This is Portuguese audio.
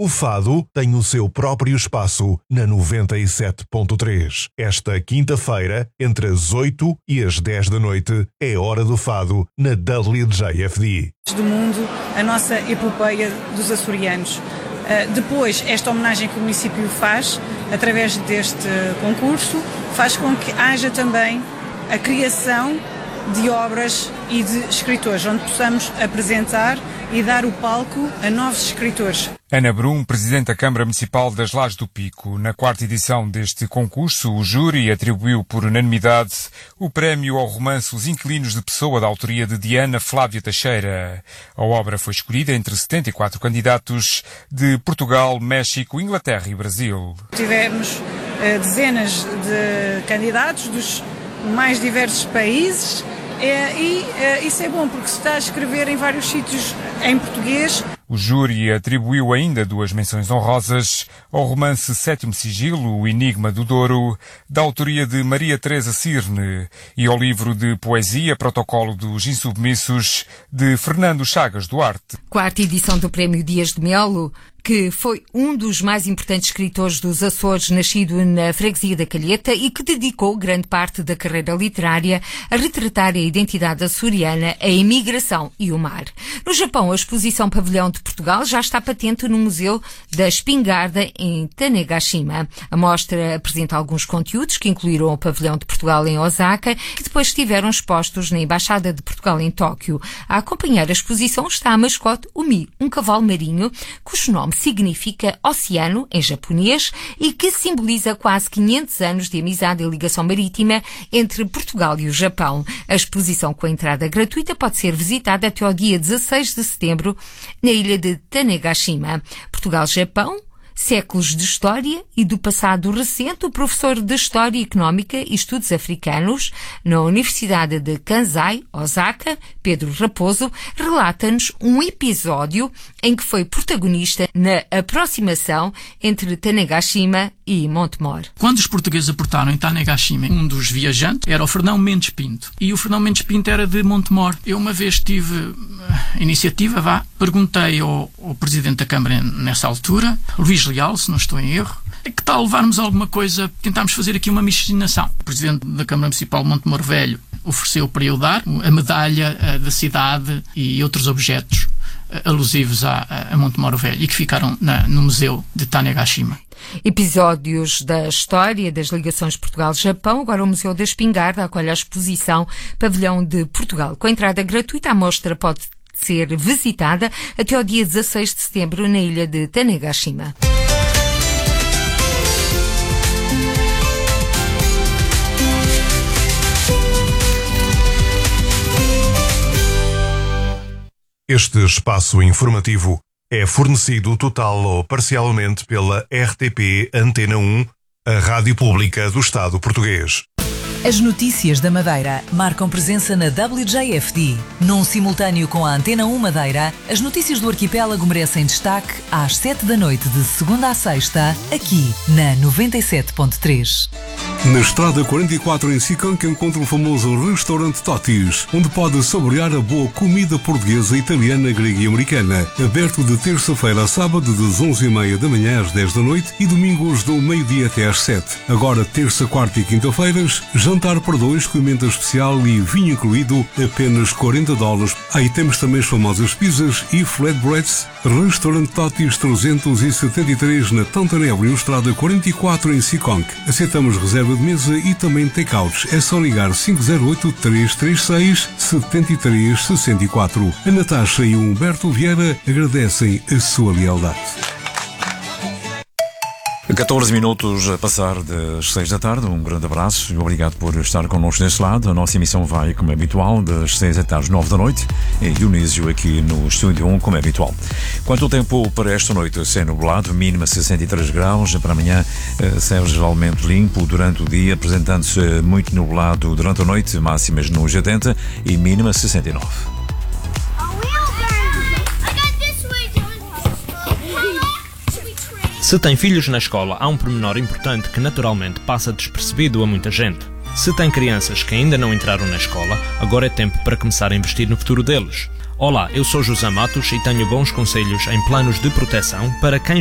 O fado tem o seu próprio espaço na 97.3. Esta quinta-feira, entre as 8 e as 10 da noite, é Hora do Fado na WJFD. Do mundo, a nossa epopeia dos açorianos. Depois, esta homenagem que o município faz, através deste concurso, faz com que haja também a criação de obras e de escritores, onde possamos apresentar e dar o palco a novos escritores. Ana Brum, Presidente da Câmara Municipal das Lajes do Pico. Na quarta edição deste concurso, o júri atribuiu por unanimidade o prémio ao romance Os Inquilinos de Pessoa, da autoria de Diana Flávia Teixeira. A obra foi escolhida entre 74 candidatos de Portugal, México, Inglaterra e Brasil. Tivemos dezenas de candidatos dos mais diversos países e isso é bom porque se está a escrever em vários sítios em português. O júri atribuiu ainda 2 menções honrosas ao romance Sétimo Sigilo, O Enigma do Douro, da autoria de Maria Teresa Cirne, e ao livro de poesia Protocolo dos Insubmissos, de Fernando Chagas Duarte. Quarta edição do Prémio Dias de Melo, que foi um dos mais importantes escritores dos Açores, nascido na freguesia da Calheta e que dedicou grande parte da carreira literária a retratar a identidade açoriana, a imigração e o mar. No Japão, a exposição Pavilhão de Portugal já está patente no Museu da Espingarda, em Tanegashima. A mostra apresenta alguns conteúdos que incluíram o Pavilhão de Portugal em Osaka, que depois estiveram expostos na Embaixada de Portugal em Tóquio. A acompanhar a exposição está a mascote Umi, um cavalo marinho, cujo nome significa oceano em japonês e que simboliza quase 500 anos de amizade e ligação marítima entre Portugal e o Japão. A exposição, com a entrada gratuita, pode ser visitada até ao dia 16 de setembro na ilha de Tanegashima. Portugal-Japão, séculos de história e do passado recente. O professor de História Económica e Estudos Africanos na Universidade de Kansai, Osaka, Pedro Raposo, relata-nos um episódio em que foi protagonista na aproximação entre Tanegashima e Montemor. Quando os portugueses aportaram em Tanegashima, um dos viajantes era o Fernão Mendes Pinto. E o Fernão Mendes Pinto era de Montemor. Eu uma vez tive iniciativa, perguntei ao Presidente da Câmara nessa altura, Luís Leal, se não estou em erro, que tal levarmos alguma coisa, tentámos fazer aqui uma miscigenação. O Presidente da Câmara Municipal de Montemor Velho ofereceu para eu dar a medalha da cidade e outros objetos alusivos a Montemor Velho e que ficaram no Museu de Tanegashima. Episódios da história das ligações Portugal-Japão. Agora o Museu da Espingarda acolhe a exposição Pavilhão de Portugal. Com a entrada gratuita, a mostra pode ser visitada até ao dia 16 de setembro na ilha de Tanegashima. Este espaço informativo é fornecido total ou parcialmente pela RTP Antena 1, a Rádio Pública do Estado Português. As notícias da Madeira marcam presença na WJFD. Num simultâneo com a Antena 1 Madeira, as notícias do arquipélago merecem destaque às 7 da noite de segunda à sexta, aqui na 97.3. Na Estrada 44 em Sicanca encontra o famoso restaurante Totis, onde pode saborear a boa comida portuguesa, italiana, grega e americana. Aberto de terça-feira a sábado das 11h30 da manhã às 10 da noite e domingos do meio-dia até às 7. Agora terça, quarta e quinta-feiras, jantar para 2 com emenda especial e vinho incluído, apenas $40. Aí temos também as famosas pizzas e flatbreads. Restaurante Totis 373 na Tantanébrio, Estrada 44 em Siconc. Aceitamos reserva de mesa e também take-outs. É só ligar 508-336-7364. A Natasha e o Humberto Vieira agradecem a sua lealdade. 14 minutos a passar das 6 da tarde. Um grande abraço e obrigado por estar connosco deste lado. A nossa emissão vai, como é habitual, das 6 até às 9 da noite. E Dionísio aqui no Estúdio 1, como é habitual. Quanto ao tempo para esta noite, céu nublado, mínima 63 graus. Para amanhã, céu geralmente limpo durante o dia, apresentando-se muito nublado durante a noite, máximas nos 70 e mínima 69. Se tem filhos na escola, há um pormenor importante que naturalmente passa despercebido a muita gente. Se tem crianças que ainda não entraram na escola, agora é tempo para começar a investir no futuro deles. Olá, eu sou José Matos e tenho bons conselhos em planos de proteção para quem